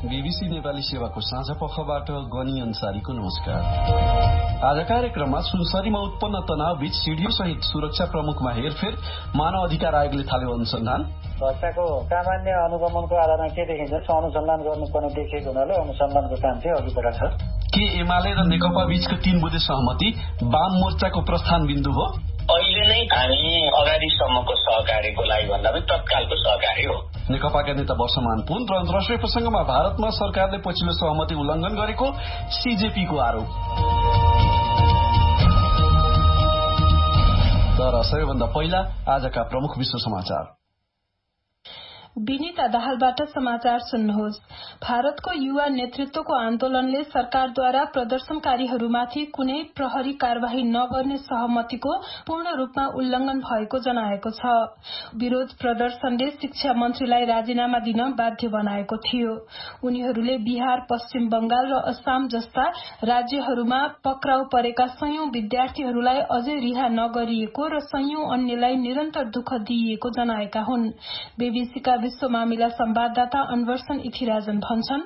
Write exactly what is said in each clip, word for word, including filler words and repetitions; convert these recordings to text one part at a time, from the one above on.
BBC Nepali सेवाको साझा पखबाट गनी अन्सारीको नमस्कार। आज कार्यक्रममा सुनसरीमा उत्पन्न तनाव बीच सिडिओ सहित सुरक्षा प्रमुखमा हेरफेर, मानव अधिकार आयोगले थाल्यो अनुसन्धान। भ्रष्टाचारको सामान्य अनुगमनको आधारमा के देखिन्छ अनुसन्धान गर्नुपर्ने देखिएको हुनाले अनुसन्धानको काम चाहिँ अघि बढाएको छ। के एमाले र नेकपा बीचको तीन बुँदे सहमति वाम मोर्चाको प्रस्थान बिन्दु हो? अहिले नै हामी अगाडिसम्मको सहकार्यको लागि भन्दा पनि तत्कालको सहकार्य हो। नेकपाका नेता वर्षमान पुन र अन्तर्राष्ट्रिय प्रसंगमा भारतमा सरकारले पछिल्लो सहमति उल्लंघन गरेको सीजेपीको आरोप। तर सबैभन्दा पहिला आजका प्रमुख विश्व समाचार। विनीता दाहालबाट समाचार सुन्नुहोस्। भारतको युवा नेतृत्वको आन्दोलनले सरकारद्वारा प्रदर्शनकारीहरूमाथि कुनै प्रहरी कार्यवाही नगर्ने सहमतिको पूर्ण रूपमा उल्लंघन भएको जनाएको छ। विरोध प्रदर्शनले शिक्षा मन्त्रीलाई राजीनामा दिन बाध्य बनाएको थियो। उनीहरूले बिहार, पश्चिम बंगाल र असम जस्ता राज्यहरूमा पक्राउ परेका सयौं विद्यार्थीहरूलाई अझै रिहा नगरिएको र सयौं अन्यलाई निरन्तर दुःख दिइएको जनाएका हुन्। बीबीसीका विश्व मामिला संवाददाता अनवर्सन इथिराजन भन्छन्,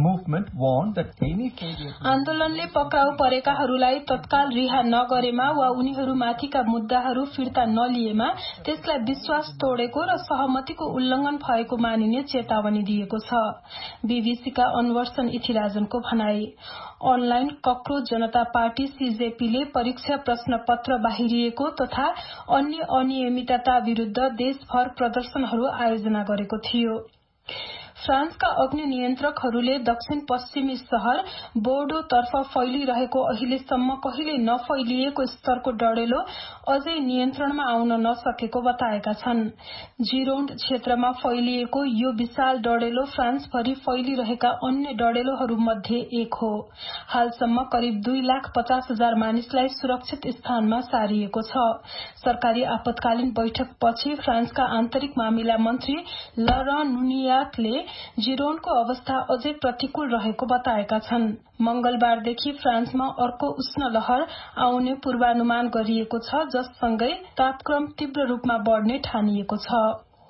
आन्दोलनले पक्राउ परेकाहरूलाई तत्काल रिहा नगरेमा वा उनीहरूमाथिका मुद्दाहरू फिर्ता नलिएमा त्यसलाई विश्वास तोडेको र सहमतिको उल्लंघन भएको मानिने चेतावनी दिएको छ। बीबीसीका अनवर्सन इथिराजनको भनाई। अनलाइन कक्रोच जनता पार्टी सीजेपीले परीक्षा प्रश्न पत्र बाहिरिएको तथा अन्य अनियमितता विरूद्ध देशभर प्रदर्शनहरू आयोजना गरेको थियो। फ्रान्सका अग्नि नियन्त्रकहरूले दक्षिण पश्चिमी शहर बोर्डो तर्फ फैलिरहेको अहिलेसम्म कहिले नफैलिएको स्तरको डढेलो अझै नियन्त्रणमा आउन नसकेको बताएका छन्। जिरोन्ड क्षेत्रमा फैलिएको यो विशाल डढेलो फ्रान्सभरि फैलिरहेका अन्य डढेलोहरूमध्ये एक हो। हालसम्म करिब दुई लाख पचास हजार मानिसलाई सुरक्षित स्थानमा सारिएको छ। सरकारी आपतकालीन बैठक पछि फ्रान्सका आन्तरिक मामिला मन्त्री लरन नुनियाकले जिरोन्डको अवस्था अझै प्रतिकूल रहेको बताएका छन्। मंगलबारदेखि फ्रान्समा अर्को उष्ण लहर आउने पूर्वानुमान गरिएको छ, जससँगै तापक्रम तीव्र रूपमा बढ़ने ठानिएको छ।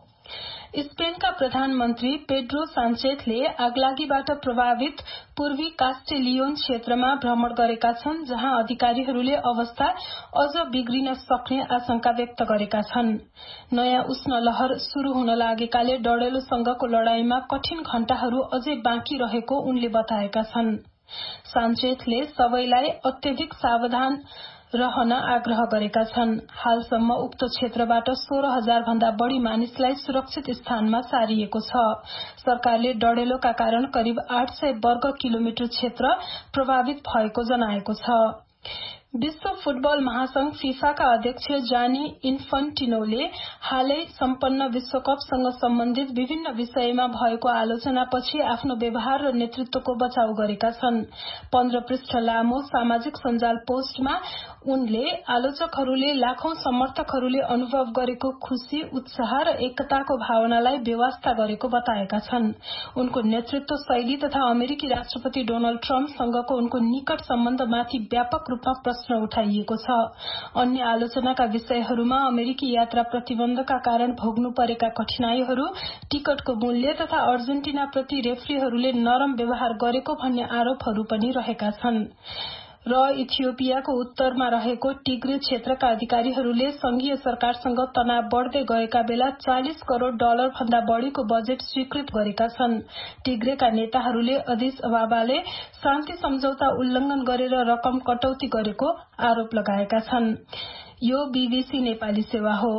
स्पेनका प्रधानमन्त्री पेड्रो सान्चेजले आगलागीबाट प्रभावित पूर्वी कास्टेलियोन क्षेत्रमा भ्रमण गरेका छन्, जहाँ अधिकारीहरूले अवस्था अझ बिग्रिन सक्ने आशंका व्यक्त गरेका छन्। नयाँ उष्ण लहर शुरू हुन लागेकाले डढेलोसँगको लड़ाईमा कठिन घण्टाहरू अझै बाँकी रहेको उनले बताएका छन्। सान्चेजले सबैलाई अत्यधिक सावधान रहन आग्रह गरेका छन्। हालसम्म उक्त क्षेत्रबाट सोह्र हजार भन्दा बढ़ी मानिसलाई सुरक्षित स्थानमा सारिएको छ। सरकारले डढेलोका कारण करिब आठ सय वर्ग किलोमिटर क्षेत्र प्रभावित भएको जनाएको छ। विश्व फुटबल महासंघ फिफाका अध्यक्ष जानी इन्फन्टिनोले हालै सम्पन्न विश्वकपसँग सम्बन्धित विभिन्न विषयमा भएको आलोचनापछि आफ्नो व्यवहार र नेतृत्वको बचाउ गरेका छन्। पन्ध्र पृष्ठ लामो सामाजिक सञ्जाल पोस्टमा उनले आलोचकहरूले लाखौं समर्थकहरूले अनुभव गरेको खुशी, उत्साह र एकताको भावनालाई बेवास्ता गरेको बताएका छन्। उनको नेतृत्व शैली तथा अमेरिकी राष्ट्रपति डोनाल्ड ट्रम्पसँगको उनको निकट सम्बन्धमाथि व्यापक रूपमा प्रश्न उठाइएको छ। अन्य आलोचनाका विषयहरूमा अमेरिकी यात्रा प्रतिबन्धका कारण भोग्नु परेका कठिनाईहरू, टिकटको मूल्य तथा अर्जेन्टिनाप्रति रेफ्रीहरूले नरम व्यवहार गरेको भन्ने आरोपहरू पनि रहेका छन्। र इथियोपियाको उत्तरमा रहेको टिग्रे क्षेत्रका अधिकारीहरूले संघीय सरकारसँग तनाव बढ़दै गएका बेला चालीस करोड़ डलर भन्दा बढ़ीको बजेट स्वीकृत गरेका छन्। टिग्रेका नेताहरूले अदिस अबाबाले शान्ति सम्झौता उल्लंघन गरेर रकम कटौती गरेको आरोप लगाएका छन्। यो बीबीसी नेपाली सेवा हो।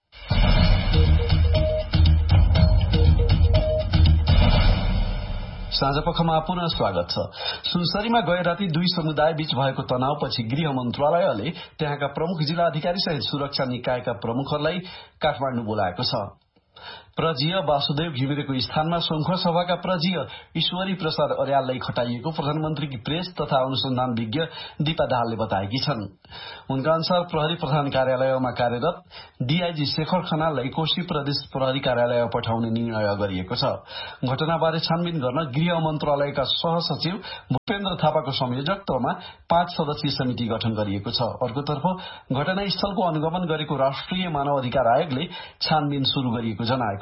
साँझपखमा पुनः स्वागत छ। सुनसरीमा गए राति दुई समुदाय बीच भएको तनावपछि गृह मन्त्रालयले त्यहाँका प्रमुख जिल्ला अधिकारी सहित सुरक्षा निकायका प्रमुखहरूलाई काठमाडौँ बोलाएको छ। प्रजीय वासुदेव घिमिरेको स्थानमा शृंखला सभाका प्रजीय ईश्वरी प्रसाद अर्याललाई खटाइएको प्रधानमन्त्रीकी प्रेस तथा अनुसन्धान विज्ञ दीपा दाहालले बताएकी छन्। उनका अनुसार प्रहरी प्रधान कार्यालयमा कार्यरत डीआईजी शेखर खनाललाई कोशी प्रदेश प्रहरी कार्यालय पठाउने निर्णय गरिएको छ। घटनाबारे छानबिन गर्न गृह मन्त्रालयका सहसचिव भूपेन्द्र थापाको संयोजकत्वमा पाँच सदस्यीय समिति गठन गरिएको छ। अर्कोतर्फ घटनास्थलको अनुगमन गरेको राष्ट्रिय मानव अधिकार आयोगले छानबिन शुरू गरिएको जनाएको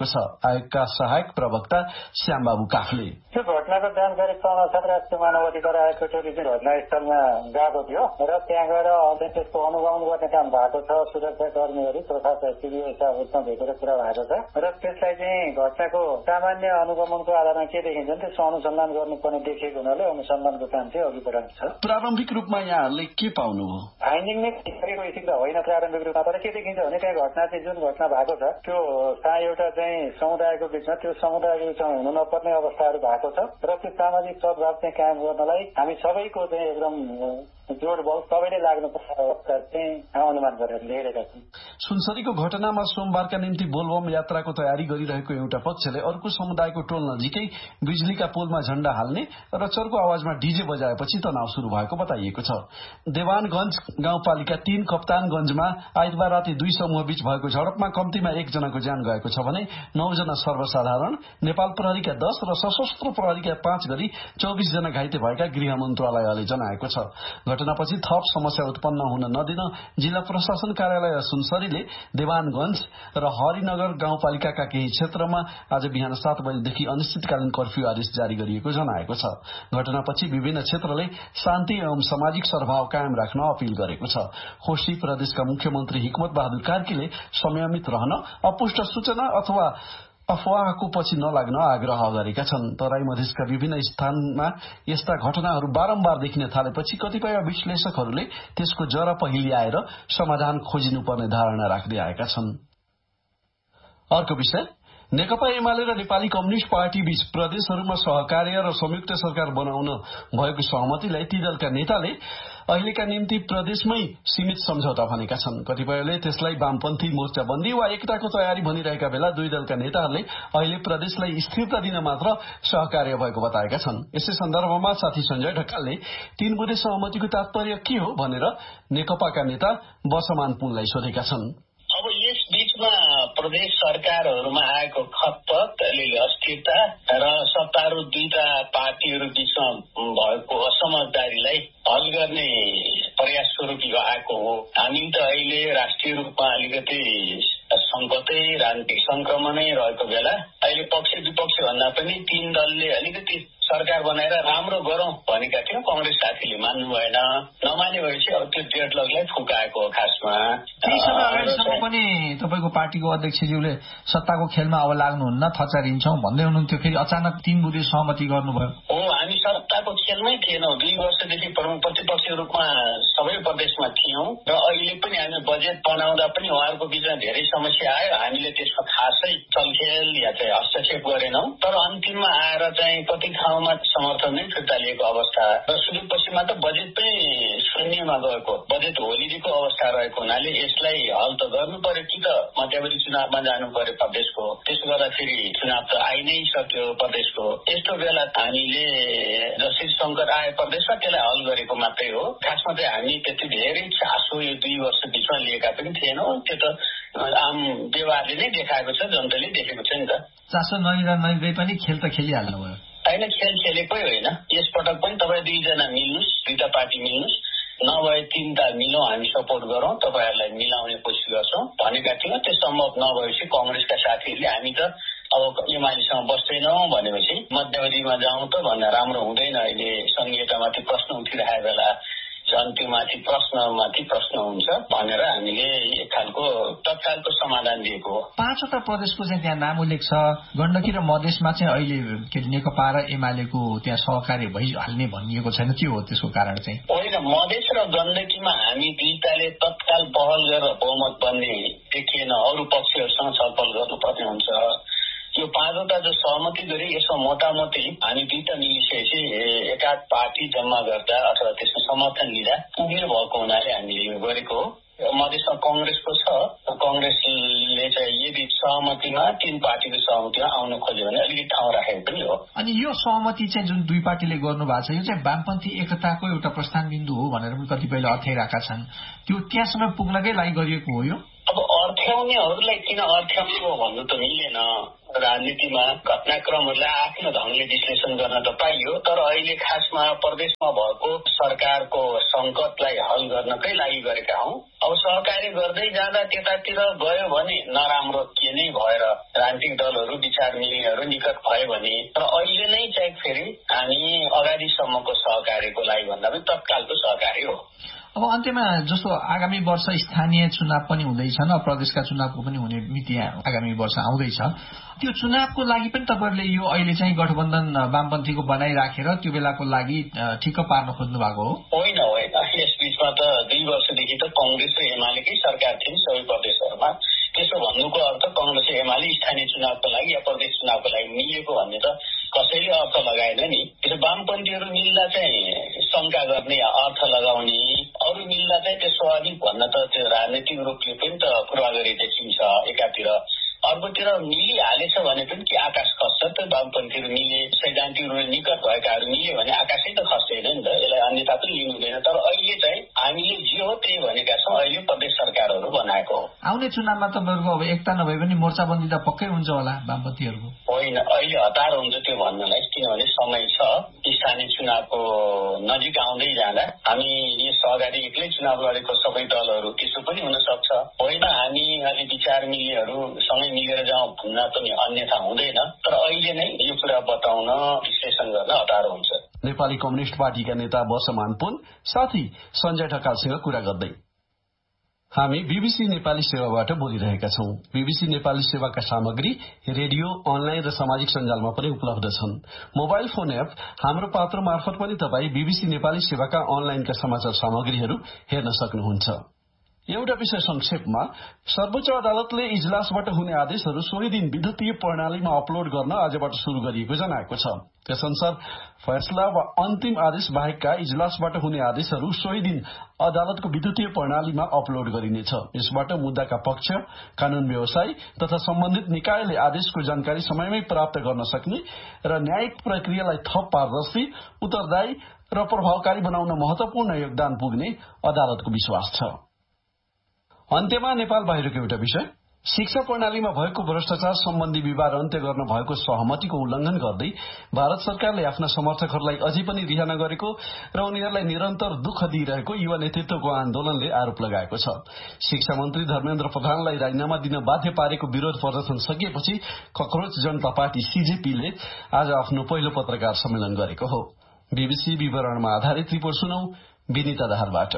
जनाएको छ। आयोगका सहायक प्रवक्ता श्यामबाबु काफले यो घटनाको जानकारी पाउनसाथ राष्ट्रिय मानव अधिकार आयोगको टोली चाहिँ घटनास्थलमा गएको थियो र त्यहाँ गएर त्यसको अनुगमन गर्ने काम भएको छ। सुरक्षा कर्मीहरू तथा सिभिल स्टाफहरूसँग भेटेर कुरा भएको छ र त्यसलाई चाहिँ घटनाको सामान्य अनुगमनको आधारमा के देखिन्छ त्यसको अनुसन्धान गर्नुपर्ने देखिएको हुनाले अनुसन्धानको काम चाहिँ अघि बढाएको छ। प्रारम्भिक रूपमा यहाँहरूले के पाउनुभयो? फाइन्डिङ नै गरेको स्थिति त होइन प्रारम्भिक रूपमा, तर के देखिन्छ भने त्यहाँ घटना चाहिँ जुन घटना भएको छ त्यो एउटा चाहिँ समुदायको बिचमा त्यो समुदायको बिचमा हुनु नपर्ने अवस्थाहरू भएको छ र त्यो सामाजिक सद्भाव चाहिँ कायम गर्नलाई हामी सबैको चाहिँ एकदम जोड बल सबैले लाग्नुपर्छ अवस्था चाहिँ अनुमान गरेर लिइरहेका छौँ। सुनसरीको घटनामा सोमबारका निम्ति बोलबम यात्राको तयारी गरिरहेको एउटा पक्षले अर्को समुदायको टोल नजिकै बिजुलीका पोलमा झण्डा हाल्ने र चर्को आवाजमा डीजे बजाएपछि तनाव शुरू भएको बताइएको छ। देवानगंज गाउँपालिका तीन कप्तानगंजमा आइतबार राति दुई समूह बीच भएको झडपमा कम्तीमा एकजनाको ज्यान गएको छ भने नौजना सर्वसाधारण, नेपाल प्रहरीका दस र सशस्त्र प्रहरीका पाँच गरी चौबिस जना घाइते भएका गृह मन्त्रालयले जनाएको छ। घटनापछि थप समस्या उत्पन्न हुन नदिन जिल्ला प्रशासन कार्यालय सुनसरीले देवानगंज र हरिनगर गाउँपालिकाका केही क्षेत्रमा आज बिहान सात बजेदेखि अनिश्चितकालीन कर्फ्यू आदेश जारी गरिएको जनाएको छ। घटनापछि विभिन्न क्षेत्रले शान्ति एवं सामाजिक सद्भाव कायम राख्न अपील गरेको छ। खोशी प्रदेशका मुख्यमन्त्री हिक्मत बहादुर कार्कीले संयमित रहन, अपुष्ट सूचना अथवा अफवाहको पछि नलाग्न आग्रह गरेका छन्। तराई मधेसका विभिन्न स्थानमा यस्ता घटनाहरू बारम्बार देखिन थालेपछि कतिपय विश्लेषकहरूले त्यसको जरा पहिल्याएर समाधान खोजिनुपर्ने धारणा राख्दै आएका छन्। अर्को विषय, नेकपा एमाले र नेपाली कम्युनिष्ट पार्टी बीच प्रदेशहरूमा सहकार्य र संयुक्त सरकार बनाउन भएको सहमतिलाई ती दलका नेताले अहिलेका निम्ति प्रदेशमै सीमित सम्झौता भनेका छन्। कतिपयले त्यसलाई वामपन्थी मोर्चाबन्दी वा एकताको तयारी भनिरहेका बेला दुई दलका नेताहरूले अहिले प्रदेशलाई स्थिरता दिन मात्र सहकार्य भएको बताएका छन्। यसै सन्दर्भमा साथी सञ्जय ढकालले तीन बुँदे सहमतिको तात्पर्य के हो भनेर नेकपाका नेता बसमान पुनलाई सोधेका छन्। अब यस बीचमा प्रदेश सरकारहरूमा आएको खतपत अलिअलि अस्थिरता र सत्तारूढ दुईटा पार्टीहरू बीचमा भएको असमझदारीलाई हल गर्ने प्रयास स्वरूप यो आएको हो। हामी त अहिले राष्ट्रिय रूपमा अलिकति संकटै राजनीतिक संक्रमणै रहेको बेला अहिले पक्ष विपक्ष भन्दा पनि तीन दलले अलिकति सरकार बनाएर राम्रो गरौं भनेका थियौं। कंग्रेस साथीले मान्नु भएन, नमाने भएपछि अब त्यो डेडलकलाई फुकाएको हो। खासमा त्यही समय अगाडिसम्म पनि तपाईँको पार्टीको अध्यक्षज्यूले सत्ताको खेलमा अब लाग्नुहुन्न, थचारिन्छौं भन्दै हुनुहुन्थ्यो, फेरि अचानक तीन बुँदे सहमति गर्नुभयो। हो, हामी सत्ताको खेलमै थिएनौं। दुई वर्षदेखि प्रमुख प्रतिपक्ष रूपमा सबै प्रदेशमा थियौं र अहिले पनि हामी बजेट बनाउँदा पनि उहाँहरूको बीचमा धेरै समस्या आयो। हामीले त्यसमा खासै चलखेल या चाहिँ हस्तक्षेप गरेनौं, तर अन्तिममा आएर चाहिँ कति ठाउँमा समर्थन नै फिर्ता लिएको अवस्था र सुदूरपश्चिममा त बजेट पनि शून्यमा गएको, बजेट होलिडेको अवस्था रहेको हुनाले यसलाई हल त गर्नु पर्यो कि त मध्यवर्ती चुनावमा जानु पर्यो प्रदेशको। त्यसो गर्दाखेरि चुनाव त आइ नै सक्यो प्रदेशको। यस्तो बेला हामीले जसरी संकट आयो प्रदेशमा त्यसलाई हल गरेको मात्रै हो। खासमा चाहिँ हामी त्यति धेरै चासो यो दुई वर्ष बिचमा लिएका पनि थिएनौं। त्यो त आम व्यवहारले नै देखाएको छ, जनताले देखेको छ नि त। चासो नलिँदा नलिँदै पनि खेल त खेलिहाल्नु भयो। होइन, खेल खेलेकै होइन। यसपटक पनि तपाईँ दुईजना मिल्नुहोस्, दुईटा पार्टी मिल्नुहोस्, नभए तीनटा मिलौं, हामी सपोर्ट गरौं, तपाईँहरूलाई मिलाउने कोसिस गर्छौं भनेका थियौँ। त्यो सम्भव नभएपछि कंग्रेसका साथीहरूले हामी त अब एमालेसँग बस्दैनौं भनेपछि मध्यवर्तीमा जाउँ त भन्दा राम्रो हुँदैन। अहिले संघीयतामाथि प्रश्न उठिरहेको बेला झन् त्यो माथि प्रश्नमाथि प्रश्न हुन्छ भनेर हामीले एक खालको तत्कालको समाधान दिएको हो। पाँचवटा प्रदेशको चाहिँ त्यहाँ नाम उल्लेख छ। गण्डकी र मधेसमा चाहिँ अहिले के नेकपा र एमालेको त्यहाँ सहकार्य भइहाल्ने भनिएको छैन, के हो त्यसको कारण चाहिँ? होइन, मधेस र गण्डकीमा हामी दुईटाले तत्काल पहल गरेर बहुमत बन्ने देखिएन। अरू पक्षहरूसँग छलफल गर्नुपर्ने हुन्छ। यो पाँचवटा जो सहमति गरे यसमा मोटामोटी हामी दुईटा मिलिसकेपछि एकाध पार्टी जम्मा गर्दा अथवा त्यसमा समर्थन लिँदा पुग्ने भएको हुनाले हामीले यो गरेको हो। मधेसमा कंग्रेसको छ, कंग्रेसले चाहिँ यदि सहमतिमा तीन पार्टीको सहमतिमा आउन खोज्यो भने अलिकति ठाउँ राखेको पनि हो। अनि यो सहमति चाहिँ जुन दुई पार्टीले गर्नु भएको छ यो चाहिँ वामपन्थी एकताको एउटा प्रस्थान बिन्दु हो भनेर पनि कतिपयले अर्थाइरहेका छन्। त्यो त्यहाँसम्म पुग्नकै लागि गरिएको हो। यो अब अर्थ्याउनेहरूलाई किन अर्थ्याउनु हो भन्नु त मिलेन। राजनीतिमा घटनाक्रमहरूलाई आफ्नो ढङ्गले विश्लेषण गर्न त पाइयो, तर अहिले खासमा प्रदेशमा भएको सरकारको सङ्कटलाई हल गर्नकै लागि गरेका हौं। अब सहकार्य गर्दै जाँदा त्यतातिर गयो भने नराम्रो के नै भएर राजनीतिक दलहरू विचार मिल्नेहरू निकट भयो भने, तर अहिले नै चाहिँ फेरि हामी अगाडिसम्मको सहकार्यको लागि भन्दा पनि तत्कालको सहकार्य हो। अब अन्त्यमा जस्तो आगामी वर्ष स्थानीय चुनाव पनि हुँदैछन्, प्रदेशका चुनावको पनि हुने मिति आगामी वर्ष आउँदैछ। त्यो चुनावको लागि पनि तपाईँहरूले यो अहिले चाहिँ गठबन्धन वामपन्थीको बनाइराखेर त्यो बेलाको लागि ठिक्क पार्न खोज्नु भएको हो? होइन होइन, यस बीचमा त दुई वर्षदेखि त कांग्रेस र एमालेकै सरकार थिए सबै प्रदेशहरूमा। त्यसो भन्नुको अर्थ कांग्रेस र एमाले स्थानीय चुनावको लागि या प्रदेश चुनावको लागि मिलेको भन्ने त कसैले अर्थ लगाएन नि। त्यसो वामपन्थीहरू मिल्दा चाहिँ शंका गर्ने या अर्थ लगाउने, अरू मिल्दा चाहिँ त्यो स्वाभाविक भन्न त त्यो राजनैतिक रूपले पनि त पूर्वाग्रही देखिन्छ एकातिर। अर्कोतिर मिलिहालेछ भने पनि के आकाश खस्छ त? वामपन्थीहरू मिले, सैद्धान्तिक रूपले निकट भएकाहरू मिले भने आकाशै त खस्दैन नि त, यसलाई अन्यथा पनि लिनु हुँदैन। तर अहिले चाहिँ हामीले जे हो त्यही भनेका छौँ, अहिले प्रदेश सरकारहरू बनाएको हो। आउने चुनावमा तपाईँहरूको अब एकता नभए पनि मोर्चाबन्दी त पक्कै हुन्छ होला वामपन्थीहरूको? होइन, अहिले हतार हुन्छ त्यो भन्नलाई, किनभने समय छ। स्थानीय चुनावको नजिक आउँदै जाँदा हामी यस अगाडि एक्लै चुनाव लडेको सबै दलहरू त्यसो पनि हुन सक्छ। होइन, हामी अलि विचार मिल्नेहरू सँगै मिलेर जाउँ भन्न पनि अन्यथा हुँदैन। तर अहिले नै यो कुरा बताउन, विश्लेषण गर्न हतार हुन्छ। नेपाली कम्युनिस्ट पार्टीका नेता वर्षमान पुन साथी सञ्जय ढकालसँग कुरा गर्दै। हामी बीबीसी नेपाली सेवाबाट बोलिरहेका छौं। बीबीसी नेपाली सेवाका सामग्री रेडियो, अनलाइन र सामाजिक सञ्जालमा पनि उपलब्ध छन्। मोबाइल फोन एप हाम्रो पात्र मार्फत पनि तपाईँ बीबीसी नेपाली सेवाका अनलाइनका समाचार सामग्रीहरू हेर्न सक्नुहुन्छ। एउटा विषय संक्षेपमा, सर्वोच्च अदालतले इजलासबाट हुने आदेशहरू सोही दिन विद्युतीय प्रणालीमा अपलोड गर्न आजबाट शुरू गरिएको जनाएको छ। त्यसअनुसार फैसला वा अन्तिम आदेश बाहेकका इजलासबाट हुने आदेशहरू सोही दिन अदालतको विद्युतीय प्रणालीमा अपलोड गरिनेछ। यसबाट मुद्दाका पक्ष, कानून व्यवसायी तथा सम्बन्धित निकायले आदेशको जानकारी समयमै प्राप्त गर्न सक्ने र न्यायिक प्रक्रियालाई थप पारदर्शी, उत्तरदायी र प्रभावकारी बनाउन महत्वपूर्ण योगदान पुग्ने अदालतको विश्वास छ। अन्त्यमा नेपाल बाहिरको एउटा विषय, शिक्षा प्रणालीमा भएको भ्रष्टाचार सम्बन्धी विवाद अन्त्य गर्न भएको सहमतिको उल्लंघन गर्दै भारत सरकारले आफ्ना समर्थकहरूलाई अझै पनि रिहा नगरेको र उनीहरूलाई निरन्तर दुःख दिइरहेको युवा नेतृत्वको आन्दोलनले आरोप लगाएको छ। शिक्षा मन्त्री धर्मेन्द्र प्रधानलाई राजीनामा दिन बाध्य पारेको विरोध प्रदर्शन सकिएपछि कक्रोच जनता पार्टी सीजेपीले आज आफ्नो पहिलो पत्रकार सम्मेलन गरेको हो। बीबीसी विवरणमा आधारित रिपोर्ट सुनौ विनिता दाहालबाट।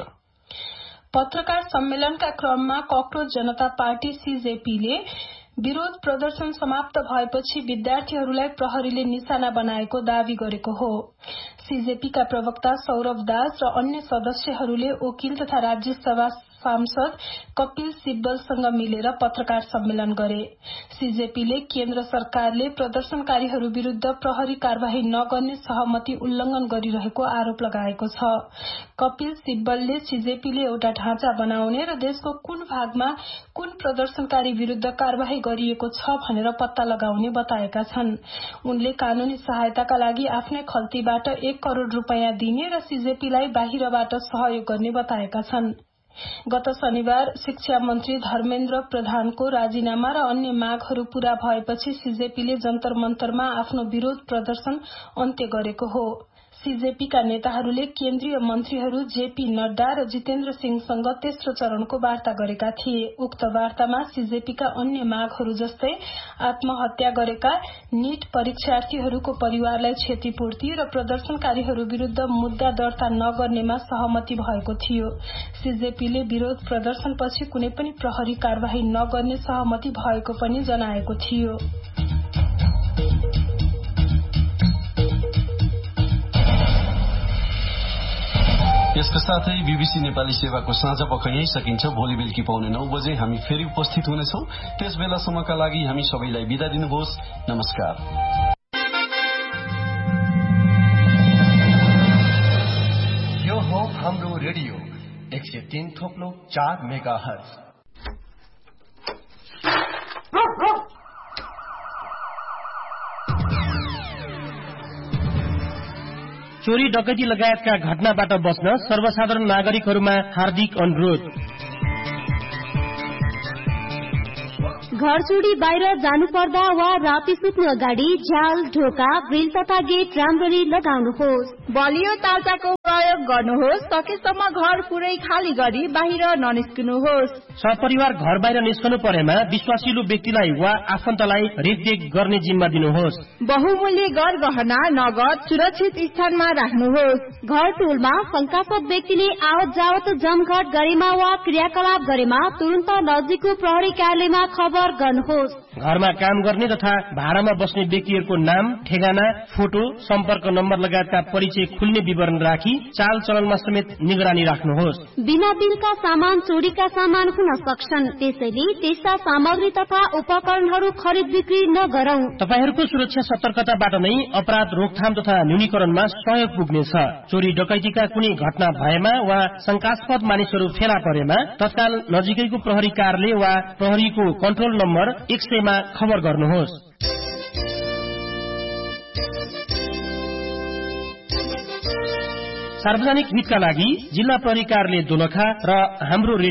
पत्रकार सम्मेलनका क्रममा कक्रोच जनता पार्टी सीजेपीले विरोध प्रदर्शन समाप्त भएपछि विद्यार्थीहरूलाई प्रहरीले निशाना बनाएको दावी गरेको हो। सीजेपीका प्रवक्ता सौरभ दास र अन्य सदस्यहरूले वकिल तथा राज्यसभा सांसद कपिल सिब्बलसँग मिलेर पत्रकार सम्मेलन गरे। सीजेपीले केन्द्र सरकारले प्रदर्शनकारीहरू विरूद्ध प्रहरी कार्यवाही नगर्ने सहमति उल्लंघन गरिरहेको आरोप लगाएको छ। कपिल सिब्बलले सीजेपीले एउटा ढाँचा बनाउने र देशको कुन भागमा कुन प्रदर्शनकारी विरूद्ध कार्यवाही गरिएको छ भनेर पत्ता लगाउने बताएका छन्। उनले कानूनी सहायताका लागि आफ्नै खल्तीबाट एक करोड़ रूपियाँ दिने र सीजेपीलाई बाहिरबाट सहयोग गर्ने बताएका छन्। गत शनिबार शिक्षा मन्त्री धर्मेन्द्र प्रधानको राजीनामा र अन्य मागहरू पूरा भएपछि सीजेपीले जन्तर मन्तरमा आफ्नो विरोध प्रदर्शन अन्त्य गरेको हो। सीजेपीका नेताहरूले केन्द्रीय मन्त्रीहरू जेपी नड्डा र जितेन्द्र सिंहसँग तेस्रो चरणको वार्ता गरेका थिए। उक्त वार्तामा सीजेपीका अन्य मागहरू जस्तै आत्महत्या गरेका नीट परीक्षार्थीहरूको परिवारलाई क्षतिपूर्ति र प्रदर्शनकारीहरू विरूद्ध मुद्दा दर्ता नगर्नेमा सहमति भएको थियो। सीजेपीले विरोध प्रदर्शनपछि कुनै पनि प्रहरी कार्यवाही नगर्ने सहमति भएको पनि जनाएको थियो। यसका साथै बीबीसी नेपाली सेवाको साँझ पख यही सकिन्छ। भोलि बेलुकी पाउने नौ बजे हामी फेरि उपस्थित हुनेछौं। त्यस बेलासम्मका लागि हामी सबैलाई बिदा दिनुहोस्। नमस्कार। यो हो हाम्रो रेडियो एक सय तीन थोप्लो चार मेगा हर्ज। चोरी डकैती लगायतका घटनाबाट बच्न सर्वसाधारण नागरिकहरूमा हार्दिक अनुरोध। घर छोडी बाहिर जानु पर्दा वा राति सुत्नु अगाडि झ्याल, ढोका, ग्रिल तथा गेट राम्ररी लगाउनुहोस्। बलियो ताजाको प्रयोग गर्नुहोस्। सकेसम्म घर पुरै खाली गरी बाहिर ननिस्कनुहोस्। सपरिवार घर बाहिर निस्कनु परेमा विश्वासिलो व्यक्तिलाई वा आफन्तलाई रेखदेख गर्ने जिम्मा दिनुहोस्। बहुमूल्य गरगहना, नगद सुरक्षित स्थानमा राख्नुहोस्। घर टोलमा शंकास्पद व्यक्तिले आवत जावत जमघट गरेमा वा क्रियाकलाप गरेमा तुरन्त नजिकको प्रहरी कार्यालयमा खबर गर्नुहोस्। घरमा काम गर्ने तथा भाडामा बस्ने व्यक्तिहरूको नाम, ठेगाना, फोटो, सम्पर्क नम्बर लगायतका परिचय खुल्ने विवरण राखी चाल चलनमा समेत निगरानी राख्नुहोस्। बिना बिलका सामान चोरीका सामान हुन सक्छन्, त्यसैले त्यस्ता सामग्री तथा उपकरणहरू खरिद बिक्री नगरौं। तपाईहरूको सुरक्षा सतर्कताबाट नै अपराध रोकथाम तथा न्यूनीकरणमा सहयोग पुग्नेछ। चोरी डकैतीका कुनै घटना भएमा वा शंकास्पद मानिसहरू फेला परेमा तत्काल नजिकैको प्रहरी कार्यालय वा प्रहरीको कन्ट्रोल नम्बर एक सयमा खबर गर्नुहोस्। सार्वजनिक हितका लागि जिल्ला प्रहरी कार्यालय दोलखा र हाम्रो